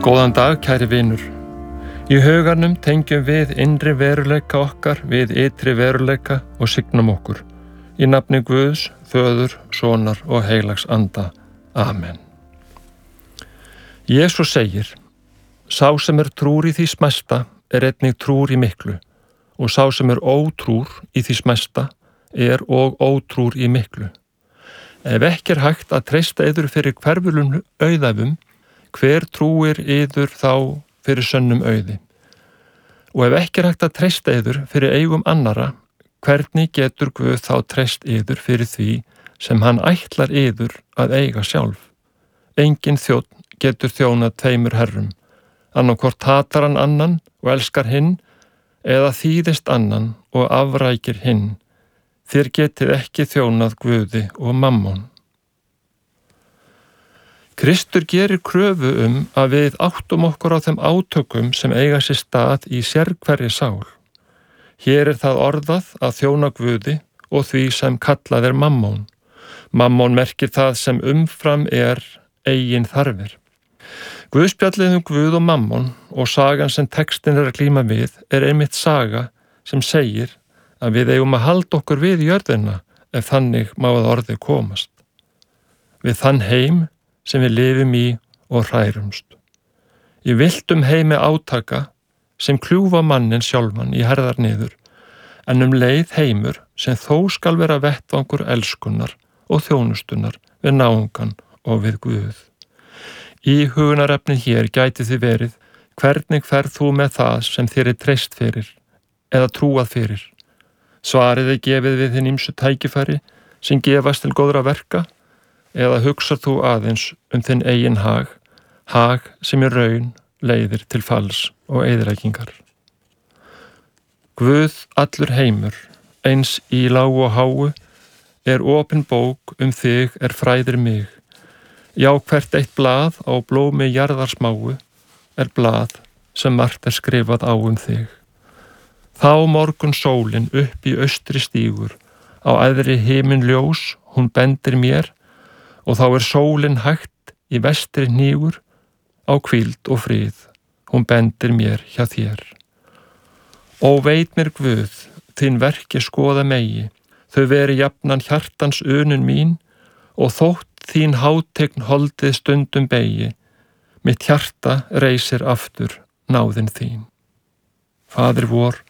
Góðan dag, kæri vinur. Í huganum tengjum við innri veruleika okkar við ytri veruleika og signum okkur. Í nafni Guðs, Föður, Sonar og Heilags Anda. Amen. Jesús segir: Sá sem trúr í því smæsta einnig trúr í miklu, og sá sem ótrúr í því smæsta og ótrúr í miklu. Ef ekki hægt að treysta yður fyrir hverfulum auðæfum, hver trúir yður þá fyrir sönnum auði? Og ef ekki hægt að treysta yður fyrir eigum annara, hvernig getur Guð þá treyst yður fyrir því sem hann ætlar yður að eiga sjálf? Enginn þjónn getur þjónað tveimur herrum, annaðhvort hatar hann annan og elskar hinn, eða þýðist annan og afrækir hinn. Þér getið ekki þjónað Guði og mammon. Kristur gerir kröfu að við áttum okkur á þeim átökum sem eiga sér stað í sérhverri sál. Hér það orðað að þjóna Guði og því sem kallað mammon. Mammon merkir það sem umfram eigin þarfir. Guðspjallið Guð og mammon og sagan sem textin að glíma við einmitt saga sem segir að við eigum að halda okkur við jörðina ef þannig má að orði komast. Við þann heim sem við lifum í og hrærumst. Í villtum heimi átaka sem kljúfa mannin sjálfan í herðar niður, en leið heimur sem þó skal vera vettvangur elskunnar og þjónustunar við náungan og við Guð. Íhugunarefnið hér gæti því verið: hvernig ferð þú með það sem þér treyst fyrir eða trúað fyrir? Svarið gefið við þinn ýmsu tækifæri sem gefast til góðra verka, eða hugsar þú aðeins þinn eigin hag sem í raun leiðir til falls og eyðileggingar. Guð allur heimur, eins í lágu og háu, opin bók þig fræðir mig. Já, hvert eitt blað á blómi jarðarsmáu blað sem margt skrifað á þig. Þá morgun sólin upp í austri stígur, á æðri himinljós hún bendir mér, og þá sólin hægt í vestri hnígur, á hvíld og frið, hún bendir mér hjá þér. Ó veit mér Guð, þín verki skoða megi, þau veri jafnan hjartans unun mín, og þótt þín hátign holdið stundum begi, mitt hjarta reisir aftur náðin þín. Faðir vor,